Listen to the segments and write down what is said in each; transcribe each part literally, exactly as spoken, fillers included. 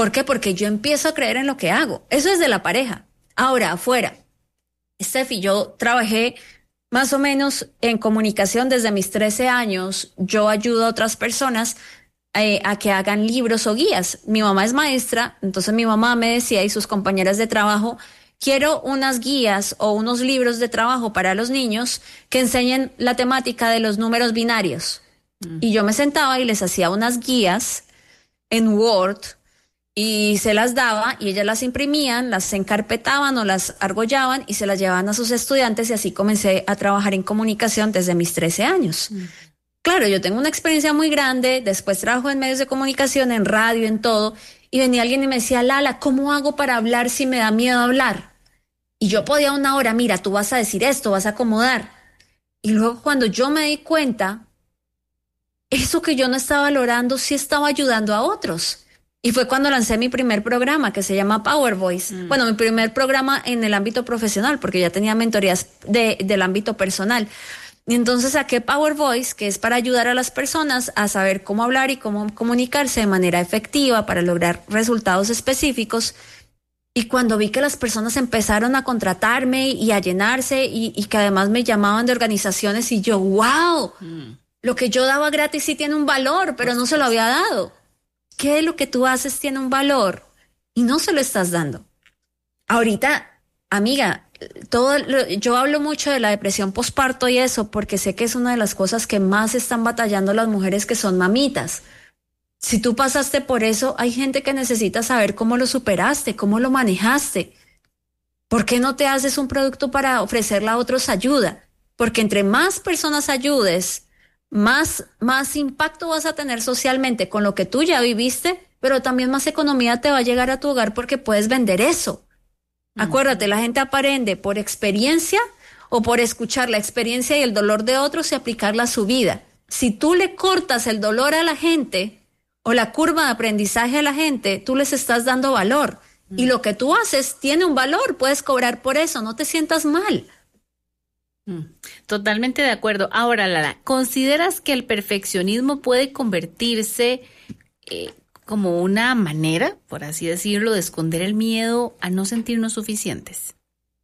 ¿Por qué? Porque yo empiezo a creer en lo que hago. Eso es de la pareja. Ahora, afuera. Steffi, yo trabajé más o menos en comunicación desde mis trece años. Yo ayudo a otras personas eh, a que hagan libros o guías. Mi mamá es maestra, entonces mi mamá me decía y sus compañeras de trabajo, quiero unas guías o unos libros de trabajo para los niños que enseñen la temática de los números binarios. Mm. Y yo me sentaba y les hacía unas guías en Word y se las daba y ellas las imprimían, las encarpetaban o las argollaban y se las llevaban a sus estudiantes y así comencé a trabajar en comunicación desde mis trece años. Mm. Claro, yo tengo una experiencia muy grande, después trabajo en medios de comunicación, en radio, en todo, y venía alguien y me decía, Lala, ¿cómo hago para hablar si me da miedo hablar? Y yo podía una hora, mira, tú vas a decir esto, vas a acomodar. Y luego cuando yo me di cuenta, eso que yo no estaba valorando sí estaba ayudando a otros. Y fue cuando lancé mi primer programa que se llama Power Voice. Mm. Bueno, mi primer programa en el ámbito profesional, porque ya tenía mentorías de, del ámbito personal. Y entonces saqué Power Voice, que es para ayudar a las personas a saber cómo hablar y cómo comunicarse de manera efectiva para lograr resultados específicos. Y cuando vi que las personas empezaron a contratarme y a llenarse y, y que además me llamaban de organizaciones y yo, wow, mm. lo que yo daba gratis sí tiene un valor, pero no se lo había dado. ¿Qué de lo que tú haces tiene un valor y no se lo estás dando? Ahorita, amiga, todo lo, yo hablo mucho de la depresión posparto y eso porque sé que es una de las cosas que más están batallando las mujeres que son mamitas. Si tú pasaste por eso, hay gente que necesita saber cómo lo superaste, cómo lo manejaste. ¿Por qué no te haces un producto para ofrecerle a otros ayuda? Porque entre más personas ayudes, más, más impacto vas a tener socialmente con lo que tú ya viviste, pero también más economía te va a llegar a tu hogar porque puedes vender eso. Acuérdate, la gente aprende por experiencia o por escuchar la experiencia y el dolor de otros y aplicarla a su vida. Si tú le cortas el dolor a la gente o la curva de aprendizaje a la gente, tú les estás dando valor. Mm. Y lo que tú haces tiene un valor, puedes cobrar por eso, no te sientas mal. Mm. Totalmente de acuerdo. Ahora, Lala, ¿consideras que el perfeccionismo puede convertirse eh, como una manera, por así decirlo, de esconder el miedo a no sentirnos suficientes?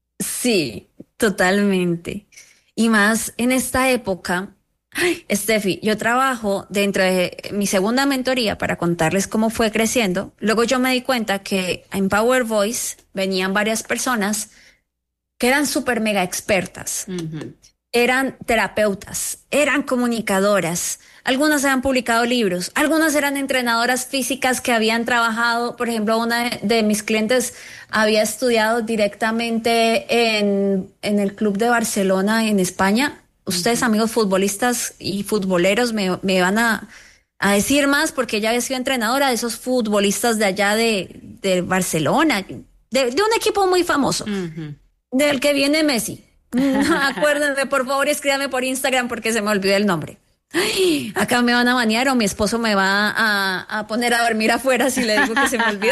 Sí, totalmente. Y más en esta época. Ay, Steffi, yo trabajo dentro de mi segunda mentoría para contarles cómo fue creciendo. Luego yo me di cuenta que en Power Voice venían varias personas que eran súper mega expertas. Uh-huh. Eran terapeutas, eran comunicadoras, algunas habían publicado libros, algunas eran entrenadoras físicas que habían trabajado, por ejemplo, una de mis clientes había estudiado directamente en, en el Club de Barcelona en España. Ustedes, uh-huh. amigos futbolistas y futboleros, me, me van a, a decir más porque ella había sido entrenadora de esos futbolistas de allá de, de Barcelona, de, de un equipo muy famoso, uh-huh. del que viene Messi. Acuérdense, por favor, escríbanme por Instagram porque se me olvidó el nombre. Ay, acá me van a banear o mi esposo me va a, a poner a dormir afuera si le digo que se me olvidó.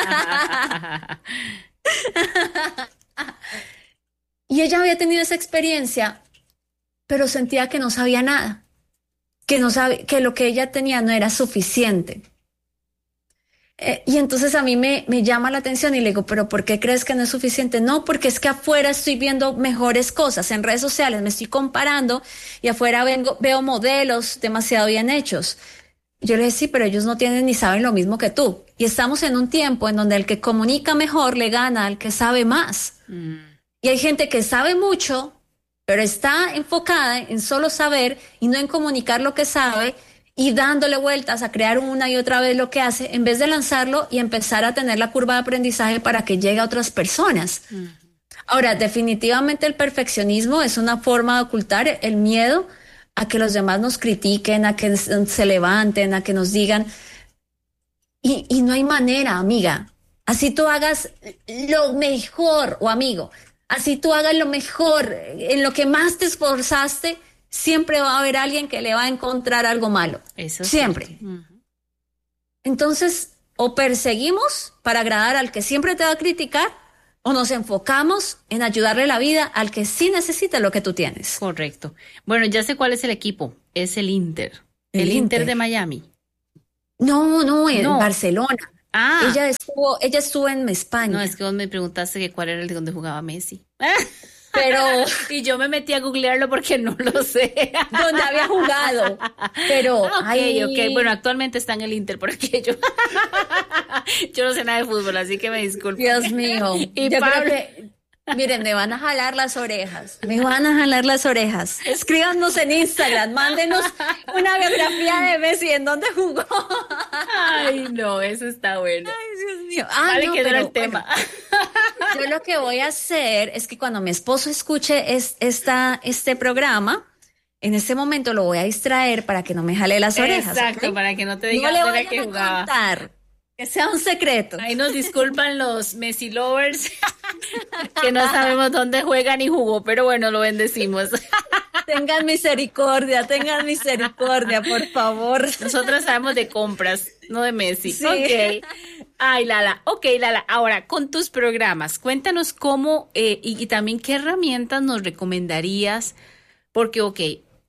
Y ella había tenido esa experiencia, pero sentía que no sabía nada, que no sabe, que lo que ella tenía no era suficiente. Eh, y entonces a mí me, me llama la atención y le digo, ¿pero por qué crees que no es suficiente? No, porque es que afuera estoy viendo mejores cosas, en redes sociales me estoy comparando y afuera vengo, veo modelos demasiado bien hechos. Yo le dije, sí, pero ellos no tienen ni saben lo mismo que tú. Y estamos en un tiempo en donde el que comunica mejor le gana al que sabe más. Mm. Y hay gente que sabe mucho, pero está enfocada en solo saber y no en comunicar lo que sabe y dándole vueltas a crear una y otra vez lo que hace, en vez de lanzarlo y empezar a tener la curva de aprendizaje para que llegue a otras personas. Uh-huh. Ahora, definitivamente el perfeccionismo es una forma de ocultar el miedo a que los demás nos critiquen, a que se levanten, a que nos digan. Y, y no hay manera, amiga. Así tú hagas lo mejor, o amigo, así tú hagas lo mejor, en lo que más te esforzaste, siempre va a haber alguien que le va a encontrar algo malo. Eso siempre. Uh-huh. Entonces, o perseguimos para agradar al que siempre te va a criticar, o nos enfocamos en ayudarle la vida al que sí necesita lo que tú tienes. Correcto. Bueno, ya sé cuál es el equipo. Es el Inter. El, el Inter. Inter de Miami. No, no, en no. Barcelona. Ah. Ella estuvo, ella estuvo en España. No, es que vos me preguntaste que cuál era el de donde jugaba Messi. Pero y yo me metí a googlearlo porque no lo sé. ¿Dónde había jugado? Pero ok, ay... ok. Bueno, actualmente está en el Inter por aquello. Yo no sé nada de fútbol, así que me disculpo. Dios mío. Y yo Pablo... creo que, miren, me van a jalar las orejas. Me van a jalar las orejas. Escríbanos en Instagram, mándenos una biografía de Messi en dónde jugó. Ay, no, eso está bueno. Ay, Dios mío. Ah, vale, no, que no era pero, el tema. Bueno, yo lo que voy a hacer es que cuando mi esposo escuche es, esta, este programa, en este momento lo voy a distraer para que no me jale las orejas. Exacto, ¿okay? para que no te diga no le dónde vayan que a jugaba. contar, que sea un secreto. Ahí nos disculpan los Messi lovers que no sabemos dónde juega ni jugó, pero bueno, lo bendecimos. Tengan misericordia, tengan misericordia, por favor. Nosotros sabemos de compras, no de Messi. Sí. Ok. Ay, Lala. Ok, Lala. Ahora, con tus programas, cuéntanos cómo eh, y, y también qué herramientas nos recomendarías, porque, ok,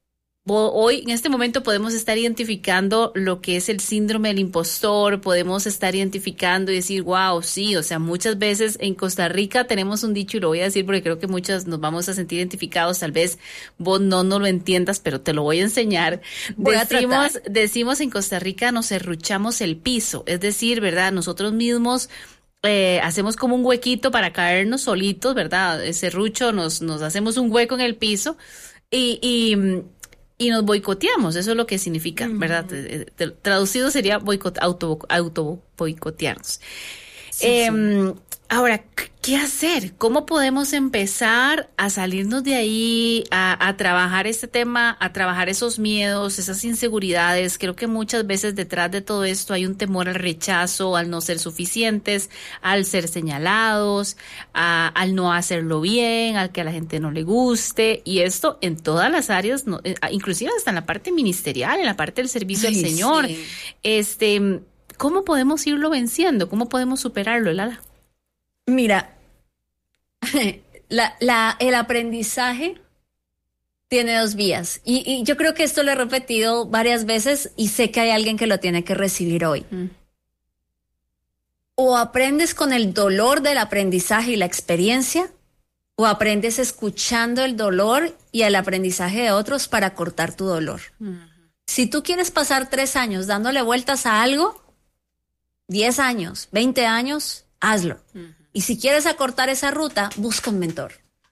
hoy en este momento podemos estar identificando lo que es el síndrome del impostor, podemos estar identificando y decir, wow, sí, o sea, muchas veces en Costa Rica tenemos un dicho y lo voy a decir porque creo que muchas nos vamos a sentir identificados, tal vez vos no, no lo entiendas, pero te lo voy a enseñar. Voy a decimos, tratar. decimos en Costa Rica nos serruchamos el piso, es decir, ¿verdad? Nosotros mismos Eh, hacemos como un huequito para caernos solitos, ¿verdad? Ese serrucho, nos, nos hacemos un hueco en el piso y, y Y nos boicoteamos, eso es lo que significa, uh-huh. ¿verdad? Traducido sería boicot, auto, auto boicotearnos. Sí, eh, sí. Ahora, ¿qué hacer? ¿Cómo podemos empezar a salirnos de ahí, a, a trabajar este tema, a trabajar esos miedos, esas inseguridades? Creo que muchas veces detrás de todo esto hay un temor al rechazo, al no ser suficientes, al ser señalados, a, al no hacerlo bien, al que a la gente no le guste, y esto en todas las áreas, no, inclusive hasta en la parte ministerial, en la parte del servicio Ay, al Señor. Sí. Este, ¿cómo podemos irlo venciendo? ¿Cómo podemos superarlo, Lala? Mira, la, la, el aprendizaje tiene dos vías y, y yo creo que esto lo he repetido varias veces y sé que hay alguien que lo tiene que recibir hoy. Mm. O aprendes con el dolor del aprendizaje y la experiencia, o aprendes escuchando el dolor y el aprendizaje de otros para cortar tu dolor. Mm. Si tú quieres pasar tres años dándole vueltas a algo, diez años, veinte años, hazlo. Mm. Y si quieres acortar esa ruta, busca un mentor.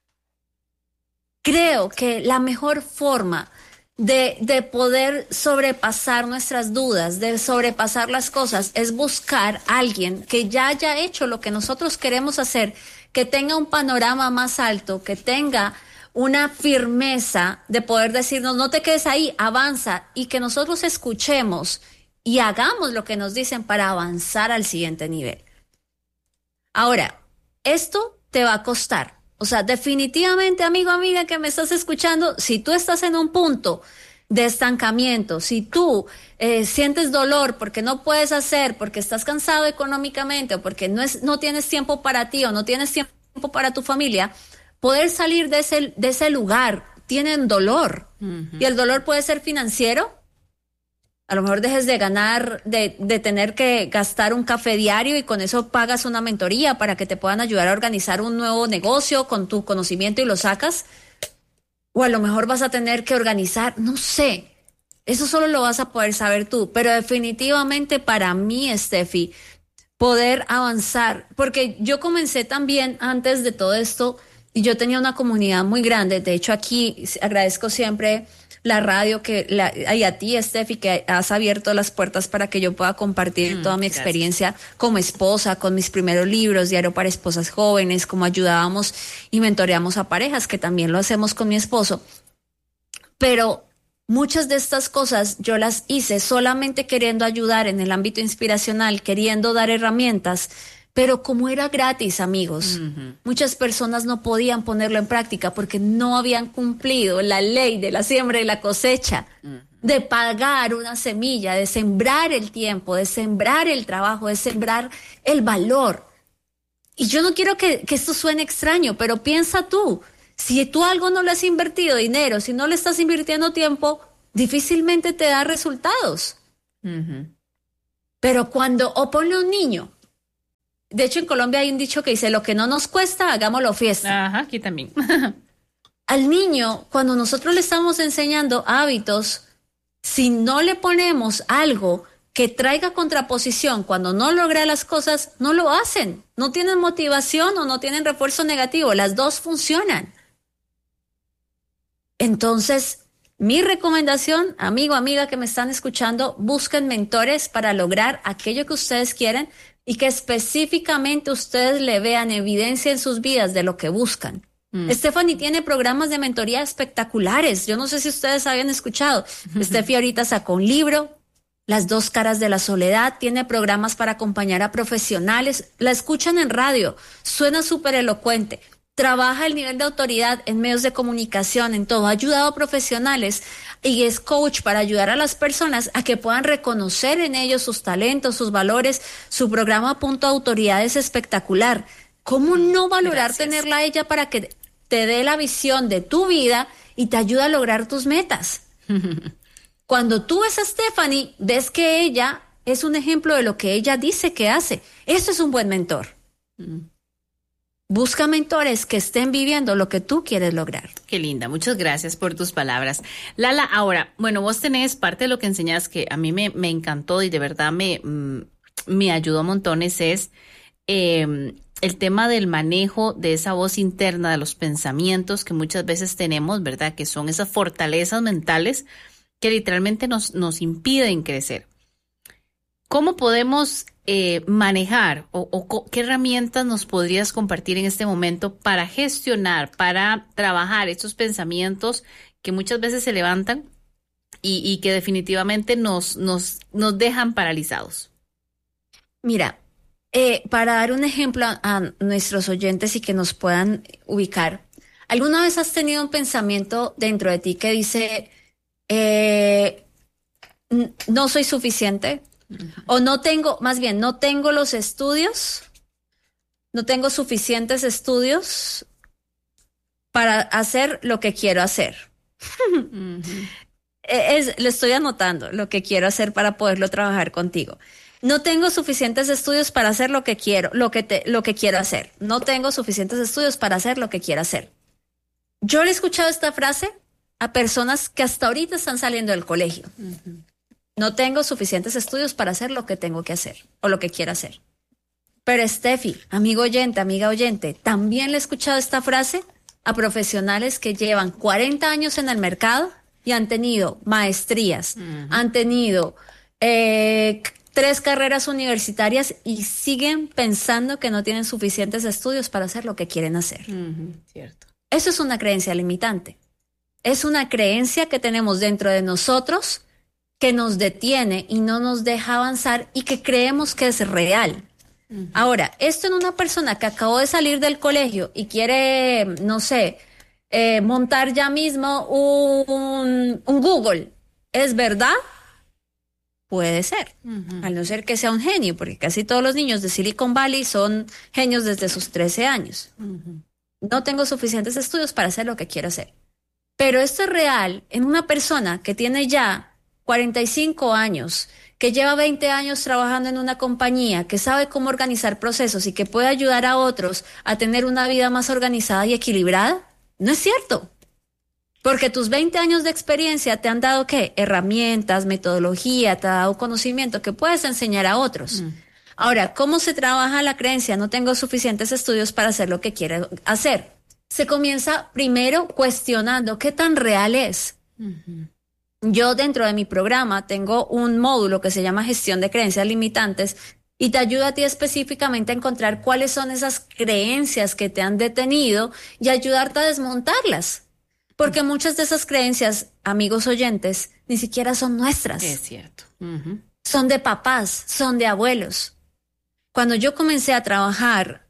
Creo que la mejor forma de, de poder sobrepasar nuestras dudas, de sobrepasar las cosas, es buscar a alguien que ya haya hecho lo que nosotros queremos hacer, que tenga un panorama más alto, que tenga una firmeza de poder decirnos, no te quedes ahí, avanza, y que nosotros escuchemos y hagamos lo que nos dicen para avanzar al siguiente nivel. Ahora, esto te va a costar. O sea, definitivamente, amigo, amiga, que me estás escuchando, si tú estás en un punto de estancamiento, si tú eh, sientes dolor porque no puedes hacer, porque estás cansado económicamente o porque no, es, no tienes tiempo para ti o no tienes tiempo para tu familia, poder salir de ese, de ese lugar, tienen dolor. Uh-huh. Y el dolor puede ser financiero. A lo mejor dejes de ganar, de, de tener que gastar un café diario y con eso pagas una mentoría para que te puedan ayudar a organizar un nuevo negocio con tu conocimiento y lo sacas. O a lo mejor vas a tener que organizar, no sé, eso solo lo vas a poder saber tú. Pero definitivamente para mí, Steffi, poder avanzar, porque yo comencé también antes de todo esto y yo tenía una comunidad muy grande. De hecho, aquí agradezco siempre la radio que la, y a ti, Steffi, que has abierto las puertas para que yo pueda compartir mm, toda mi experiencia gracias. Como esposa, con mis primeros libros, Diario para Esposas Jóvenes, cómo ayudábamos y mentoreamos a parejas, que también lo hacemos con mi esposo. Pero muchas de estas cosas yo las hice solamente queriendo ayudar en el ámbito inspiracional, queriendo dar herramientas, pero como era gratis, amigos, uh-huh. muchas personas no podían ponerlo en práctica porque no habían cumplido la ley de la siembra y la cosecha, uh-huh. de pagar una semilla, de sembrar el tiempo, de sembrar el trabajo, de sembrar el valor. Y yo no quiero que, que esto suene extraño, pero piensa tú, si tú algo no le has invertido dinero, si no le estás invirtiendo tiempo, difícilmente te da resultados. Uh-huh. Pero cuando, o ponle un niño. De hecho, en Colombia hay un dicho que dice, lo que no nos cuesta, hagámoslo fiesta. Ajá, aquí también. Al niño, cuando nosotros le estamos enseñando hábitos, si no le ponemos algo que traiga contraposición, cuando no logra las cosas, no lo hacen. No tienen motivación o no tienen refuerzo negativo. Las dos funcionan. Entonces, mi recomendación, amigo, amiga que me están escuchando, busquen mentores para lograr aquello que ustedes quieren y que específicamente ustedes le vean evidencia en sus vidas de lo que buscan. Mm. Stephanie tiene programas de mentoría espectaculares. Yo no sé si ustedes habían escuchado. Steffi ahorita sacó un libro, Las dos caras de la soledad. Tiene programas para acompañar a profesionales. La escuchan en radio. Suena súper elocuente. Trabaja el nivel de autoridad en medios de comunicación, en todo. Ha ayudado a profesionales y es coach para ayudar a las personas a que puedan reconocer en ellos sus talentos, sus valores. Su programa Punto Autoridad es espectacular. ¿Cómo no valorar Gracias. Tenerla a ella para que te dé la visión de tu vida y te ayude a lograr tus metas? Cuando tú ves a Stephanie, ves que ella es un ejemplo de lo que ella dice que hace. Eso es un buen mentor. Mm. Busca mentores que estén viviendo lo que tú quieres lograr. Qué linda, muchas gracias por tus palabras. Lala, ahora, bueno, vos tenés parte de lo que enseñás que a mí me, me encantó y de verdad me, me ayudó montones, es eh, el tema del manejo de esa voz interna, de los pensamientos que muchas veces tenemos, ¿verdad? Que son esas fortalezas mentales que literalmente nos, nos impiden crecer. ¿Cómo podemos eh, manejar o, o qué herramientas nos podrías compartir en este momento para gestionar, para trabajar estos pensamientos que muchas veces se levantan y, y que definitivamente nos, nos, nos dejan paralizados? Mira, eh, para dar un ejemplo a, a nuestros oyentes y que nos puedan ubicar, ¿alguna vez has tenido un pensamiento dentro de ti que dice, eh, no soy suficiente? O no tengo, más bien, no tengo los estudios, no tengo suficientes estudios para hacer lo que quiero hacer. Uh-huh. es, le estoy anotando lo que quiero hacer para poderlo trabajar contigo. No tengo suficientes estudios para hacer lo que quiero, lo que te, lo que quiero hacer. No tengo suficientes estudios para hacer lo que quiero hacer. Yo le he escuchado esta frase a personas que hasta ahorita están saliendo del colegio. Uh-huh. No tengo suficientes estudios para hacer lo que tengo que hacer o lo que quiero hacer. Pero Steffi, amigo oyente, amiga oyente, también le he escuchado esta frase a profesionales que llevan cuarenta años en el mercado y han tenido maestrías, uh-huh. han tenido eh, tres carreras universitarias y siguen pensando que no tienen suficientes estudios para hacer lo que quieren hacer. Uh-huh. Cierto. Eso es una creencia limitante. Es una creencia que tenemos dentro de nosotros que nos detiene y no nos deja avanzar y que creemos que es real. Uh-huh. Ahora, esto en una persona que acabó de salir del colegio y quiere, no sé, eh, montar ya mismo un, un Google, ¿es verdad? Puede ser, uh-huh. al no ser que sea un genio, porque casi todos los niños de Silicon Valley son genios desde sus trece años. Uh-huh. No tengo suficientes estudios para hacer lo que quiero hacer. Pero esto es real en una persona que tiene ya cuarenta y cinco años, que lleva veinte años trabajando en una compañía, que sabe cómo organizar procesos y que puede ayudar a otros a tener una vida más organizada y equilibrada. No es cierto. Porque tus veinte años de experiencia te han dado, ¿qué? Herramientas, metodología, te ha dado conocimiento que puedes enseñar a otros. Mm. Ahora, ¿cómo se trabaja la creencia? No tengo suficientes estudios para hacer lo que quiero hacer. Se comienza primero cuestionando qué tan real es. Uh-huh. Yo dentro de mi programa tengo un módulo que se llama Gestión de Creencias Limitantes y te ayuda a ti específicamente a encontrar cuáles son esas creencias que te han detenido y ayudarte a desmontarlas. Porque muchas de esas creencias, amigos oyentes, ni siquiera son nuestras. Es cierto. Uh-huh. Son de papás, son de abuelos. Cuando yo comencé a trabajar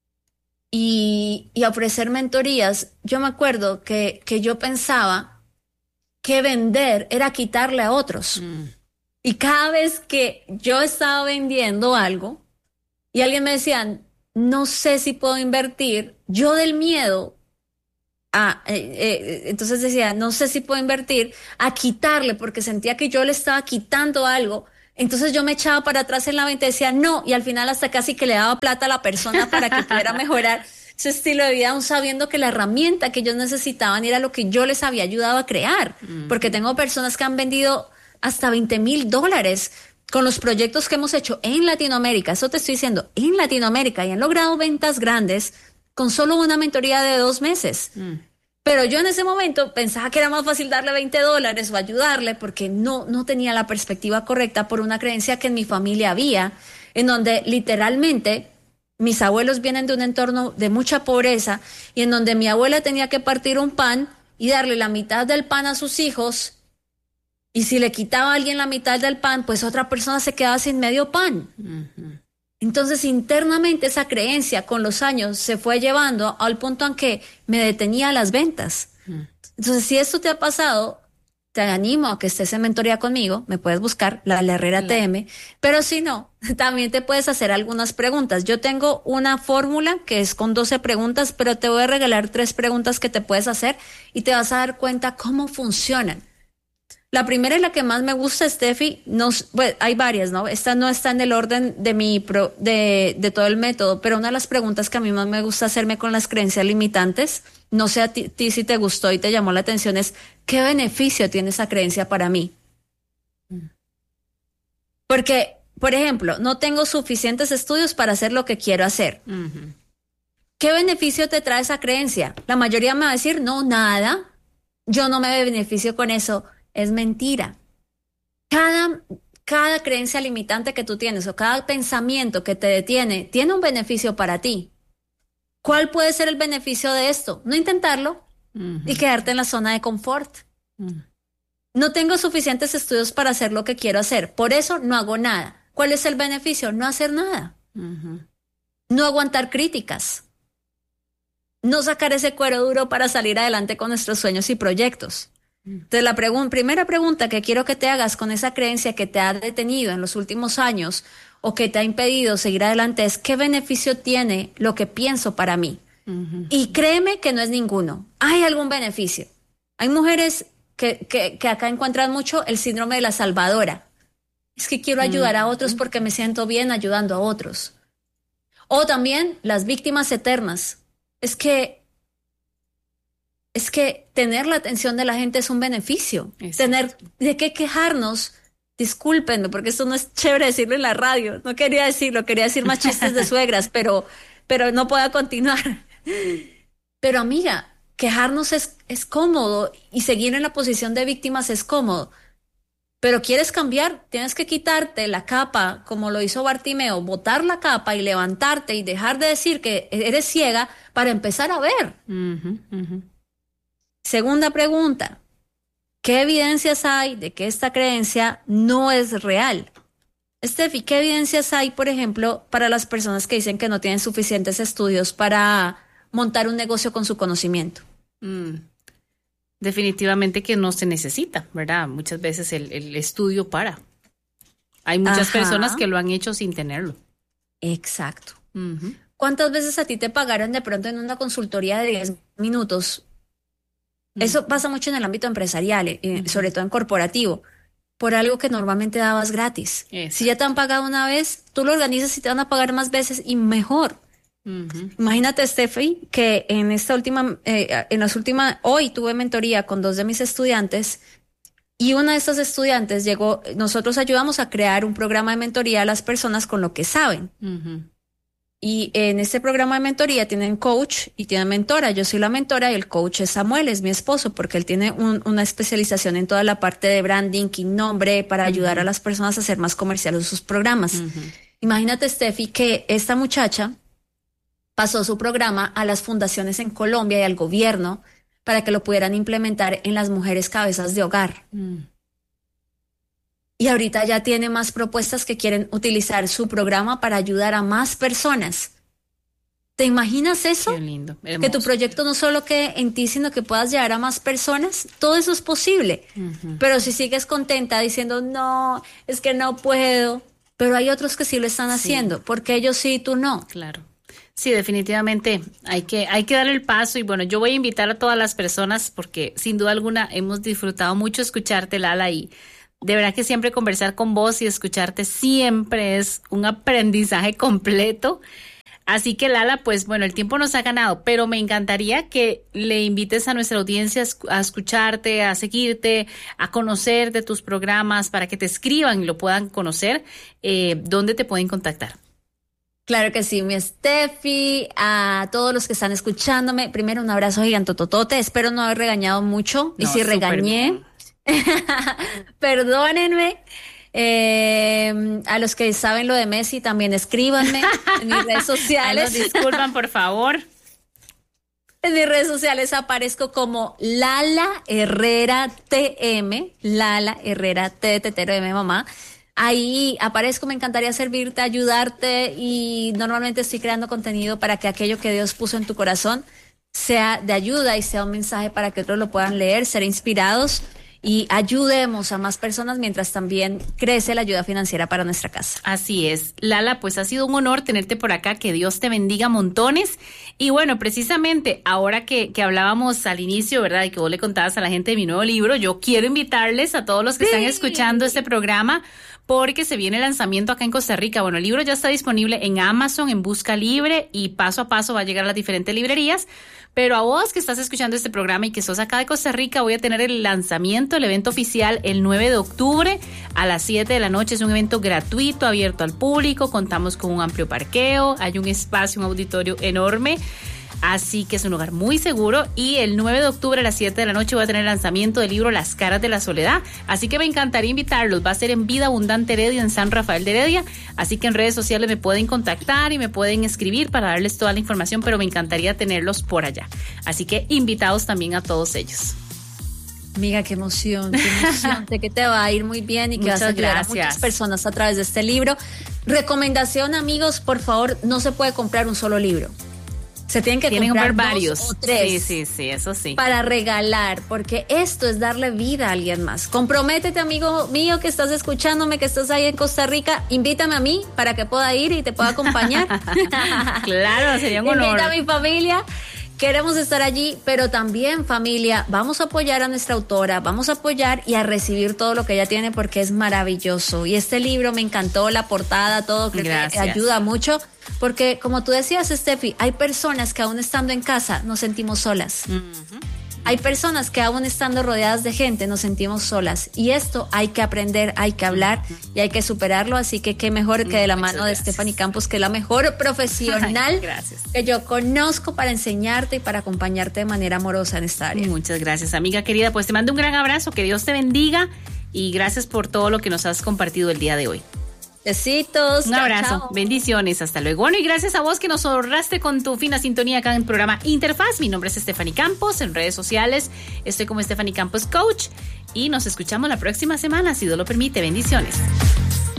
y, y a ofrecer mentorías, yo me acuerdo que, que yo pensaba que vender era quitarle a otros. Mm. Y cada vez que yo estaba vendiendo algo y alguien me decía, no sé si puedo invertir, yo del miedo, a, eh, eh, entonces decía, no sé si puedo invertir, a quitarle, porque sentía que yo le estaba quitando algo, Entonces yo me echaba para atrás en la venta y decía no, y al final hasta casi que le daba plata a la persona para que pudiera mejorar su estilo de vida, aún sabiendo que la herramienta que ellos necesitaban era lo que yo les había ayudado a crear. Mm. Porque tengo personas que han vendido hasta veinte mil dólares con los proyectos que hemos hecho en Latinoamérica. Eso te estoy diciendo, en Latinoamérica, y han logrado ventas grandes con solo una mentoría de dos meses. Mm. Pero yo en ese momento pensaba que era más fácil darle veinte dólares o ayudarle porque no, no tenía la perspectiva correcta por una creencia que en mi familia había, en donde literalmente mis abuelos vienen de un entorno de mucha pobreza y en donde mi abuela tenía que partir un pan y darle la mitad del pan a sus hijos, y si le quitaba a alguien la mitad del pan, pues otra persona se quedaba sin medio pan. Uh-huh. Entonces internamente esa creencia con los años se fue llevando al punto en que me detenía las ventas. Uh-huh. Entonces si esto te ha pasado, te animo a que estés en mentoría conmigo, me puedes buscar, la, la Herrera T M, pero si no, también te puedes hacer algunas preguntas. Yo tengo una fórmula que es con doce preguntas, pero te voy a regalar tres preguntas que te puedes hacer y te vas a dar cuenta cómo funcionan. La primera es la que más me gusta, Steffi. Nos, bueno, hay varias, ¿no? Esta no está en el orden de mi pro, de, de todo el método, pero una de las preguntas que a mí más me gusta hacerme con las creencias limitantes, no sé a ti, ti si te gustó y te llamó la atención, es ¿qué beneficio tiene esa creencia para mí? Porque, por ejemplo, no tengo suficientes estudios para hacer lo que quiero hacer. Uh-huh. ¿Qué beneficio te trae esa creencia? La mayoría me va a decir, no, nada. Yo no me beneficio con eso. Es mentira. Cada, cada creencia limitante que tú tienes o cada pensamiento que te detiene tiene un beneficio para ti. ¿Cuál puede ser el beneficio de esto? No intentarlo uh-huh. y quedarte en la zona de confort. Uh-huh. No tengo suficientes estudios para hacer lo que quiero hacer, por eso no hago nada. ¿Cuál es el beneficio? No hacer nada. Uh-huh. No aguantar críticas. No sacar ese cuero duro para salir adelante con nuestros sueños y proyectos. Entonces la pregun- primera pregunta que quiero que te hagas con esa creencia que te ha detenido en los últimos años o que te ha impedido seguir adelante es ¿qué beneficio tiene lo que pienso para mí? Uh-huh. Y créeme que no es ninguno. Hay algún beneficio. Hay mujeres que, que, que acá encuentran mucho el síndrome de la salvadora. Es que quiero ayudar uh-huh. a otros porque me siento bien ayudando a otros. O también las víctimas eternas. Es que Es que tener la atención de la gente es un beneficio. Exacto. Tener de qué quejarnos, discúlpenme, porque esto no es chévere decirlo en la radio. No quería decirlo, quería decir más chistes de suegras, pero, pero no puedo continuar. Pero amiga, quejarnos es, es cómodo y seguir en la posición de víctimas es cómodo. Pero quieres cambiar, tienes que quitarte la capa, como lo hizo Bartimeo, botar la capa y levantarte y dejar de decir que eres ciega para empezar a ver. Uh-huh, uh-huh. Segunda pregunta, ¿qué evidencias hay de que esta creencia no es real? Steffi, ¿qué evidencias hay, por ejemplo, para las personas que dicen que no tienen suficientes estudios para montar un negocio con su conocimiento? Mm, definitivamente que no se necesita, ¿verdad? Muchas veces el, el estudio para. Hay muchas Ajá. personas que lo han hecho sin tenerlo. Exacto. Uh-huh. ¿Cuántas veces a ti te pagaron de pronto en una consultoría de diez minutos? Eso pasa mucho en el ámbito empresarial, eh, uh-huh. sobre todo en corporativo, por algo que normalmente dabas gratis. Eso. Si ya te han pagado una vez, tú lo organizas y te van a pagar más veces y mejor. Uh-huh. Imagínate, Steffi, que en esta última, eh, en las últimas, hoy tuve mentoría con dos de mis estudiantes y una de estas estudiantes llegó, nosotros ayudamos a crear un programa de mentoría a las personas con lo que saben. Uh-huh. Y en este programa de mentoría tienen coach y tienen mentora. Yo soy la mentora y el coach es Samuel, es mi esposo, porque él tiene un, una especialización en toda la parte de branding y nombre para uh-huh. ayudar a las personas a hacer más comerciales sus programas. Uh-huh. Imagínate, Steffi, que esta muchacha pasó su programa a las fundaciones en Colombia y al gobierno para que lo pudieran implementar en las mujeres cabezas de hogar. Uh-huh. Y ahorita ya tiene más propuestas que quieren utilizar su programa para ayudar a más personas. ¿Te imaginas eso? Qué lindo, hermoso. Que tu proyecto no solo quede en ti, sino que puedas llegar a más personas. Todo eso es posible. Uh-huh. Pero si sigues contenta diciendo, no, es que no puedo. Pero hay otros que sí lo están haciendo. Sí. Porque ellos sí y tú no. Claro. Sí, definitivamente hay que, hay que dar el paso. Y bueno, yo voy a invitar a todas las personas porque sin duda alguna hemos disfrutado mucho escucharte, Lala, y De verdad que siempre conversar con vos y escucharte siempre es un aprendizaje completo. Así que Lala, pues bueno, el tiempo nos ha ganado, pero me encantaría que le invites a nuestra audiencia a escucharte, a seguirte, a conocer de tus programas, para que te escriban y lo puedan conocer. Eh, ¿Dónde te pueden contactar? Claro que sí, mi Steffi, a todos los que están escuchándome, primero un abrazo gigantototote, espero no haber regañado mucho, no, y si regañé, perdónenme. Eh, a los que saben lo de Messi también escríbanme en mis redes sociales. Ay, nos disculpan, por favor. En mis redes sociales aparezco como Lala Herrera T M, Lala Herrera T de tetero de mi mamá. Ahí aparezco, me encantaría servirte, ayudarte, y normalmente estoy creando contenido para que aquello que Dios puso en tu corazón sea de ayuda y sea un mensaje para que otros lo puedan leer, ser inspirados y ayudemos a más personas mientras también crece la ayuda financiera para nuestra casa. Así es. Lala, pues ha sido un honor tenerte por acá, que Dios te bendiga montones. Y bueno, precisamente ahora que, que hablábamos al inicio, ¿verdad? Y que vos le contabas a la gente de mi nuevo libro, yo quiero invitarles a todos los que sí. están escuchando este programa, porque se viene el lanzamiento acá en Costa Rica. Bueno, el libro ya está disponible en Amazon, en Busca Libre, y paso a paso va a llegar a las diferentes librerías. Pero a vos que estás escuchando este programa y que sos acá de Costa Rica, voy a tener el lanzamiento, el evento oficial el nueve de octubre a las siete de la noche. Es un evento gratuito, abierto al público. Contamos con un amplio parqueo, hay un espacio, un auditorio enorme. Así que es un lugar muy seguro, y el nueve de octubre a las siete de la noche voy a tener el lanzamiento del libro Las Caras de la Soledad. Así que me encantaría invitarlos. Va a ser en Vida Abundante Heredia, en San Rafael de Heredia. Así que en redes sociales me pueden contactar y me pueden escribir para darles toda la información, pero me encantaría tenerlos por allá. Así que invitados también a todos ellos. Amiga, qué emoción, qué emoción, de que te va a ir muy bien y que Muchas vas a ayudar gracias. a muchas personas a través de este libro. Recomendación, amigos, por favor, no se puede comprar un solo libro. Se tienen que tienen comprar, comprar varios dos o tres. Sí, sí, sí, eso sí. Para regalar, porque esto es darle vida a alguien más. Comprométete, amigo mío, que estás escuchándome, que estás ahí en Costa Rica. Invítame a mí para que pueda ir y te pueda acompañar. Claro, sería un honor. Invita a mi familia. Queremos estar allí, pero también, familia, vamos a apoyar a nuestra autora, vamos a apoyar y a recibir todo lo que ella tiene, porque es maravilloso. Y este libro me encantó, la portada, todo, que ayuda mucho, porque como tú decías, Steffi, hay personas que aún estando en casa nos sentimos solas. Uh-huh. Hay personas que aún estando rodeadas de gente nos sentimos solas, y esto hay que aprender, hay que hablar y hay que superarlo. Así que qué mejor que de la Muchas mano gracias. de Stephanie Campos, que es la mejor profesional Ay, que yo conozco para enseñarte y para acompañarte de manera amorosa en esta área. Muchas gracias, amiga querida. Pues te mando un gran abrazo, que Dios te bendiga, y gracias por todo lo que nos has compartido el día de hoy. Besitos. Un chao, abrazo, chao. Bendiciones, hasta luego. Bueno, y gracias a vos que nos honraste con tu fina sintonía acá en el programa Interfaz. Mi nombre es Stephanie Campos, en redes sociales estoy como Stephanie Campos Coach, y nos escuchamos la próxima semana, si Dios lo permite. Bendiciones.